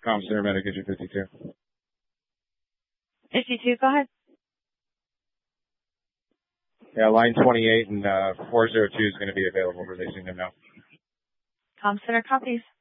Com Center Medication 52. 52, go ahead. Yeah, line 28 and 402 is going to be available. Releasing them now. Com Center copies.